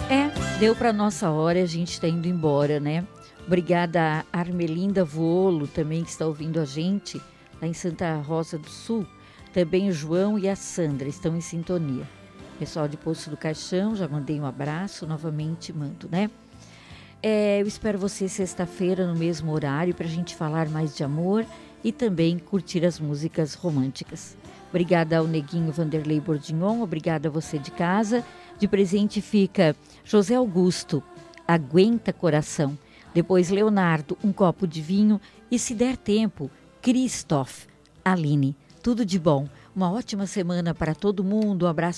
Deu para nossa hora, a gente está indo embora, né? Obrigada a Armelinda Volo, também que está ouvindo a gente, lá em Santa Rosa do Sul. Também o João e a Sandra estão em sintonia. Pessoal de Poço do Caixão, já mandei um abraço, novamente mando, né? Eu espero você sexta-feira no mesmo horário para a gente falar mais de amor e também curtir as músicas românticas. Obrigada ao Neguinho Vanderlei Bordignon, obrigada a você de casa. De presente fica José Augusto, Aguenta Coração. Depois Leonardo, Um Copo de Vinho. E se der tempo, Christoph, Aline. Tudo de bom. Uma ótima semana para todo mundo. Um abraço.